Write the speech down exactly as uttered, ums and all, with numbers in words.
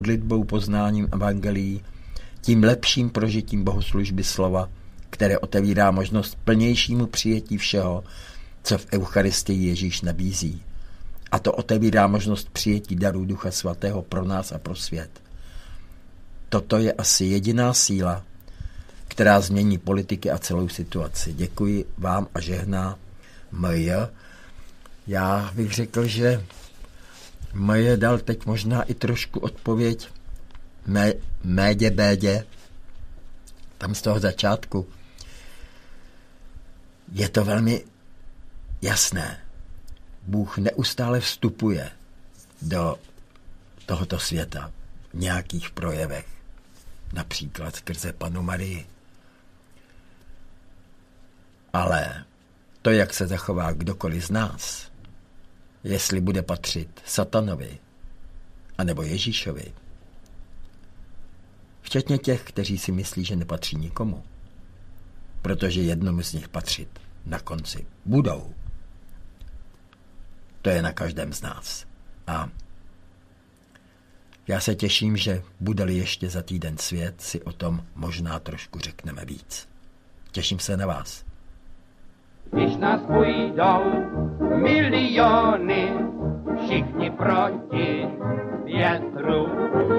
modlitbou, poznáním evangelií, tím lepším prožitím bohoslužby slova, které otevírá možnost plnějšímu přijetí všeho, co v Eucharistii Ježíš nabízí. A to otevírá možnost přijetí darů Ducha Svatého pro nás a pro svět. Toto je asi jediná síla, která změní politiky a celou situaci. Děkuji vám a žehná Maja. Já bych řekl, že Maja dal teď možná i trošku odpověď mé, médě bédě, tam z toho začátku. Je to velmi jasné. Bůh neustále vstupuje do tohoto světa v nějakých projevech, například skrze Pannu Marii. Ale to, jak se zachová kdokoliv z nás, jestli bude patřit satanovi anebo Ježíšovi, včetně těch, kteří si myslí, že nepatří nikomu, protože jednomu z nich patřit na konci budou. To je na každém z nás. A já se těším, že bude-li ještě za týden svět, si o tom možná trošku řekneme víc. Těším se na vás. Když nás půjdou miliony, všichni proti větru,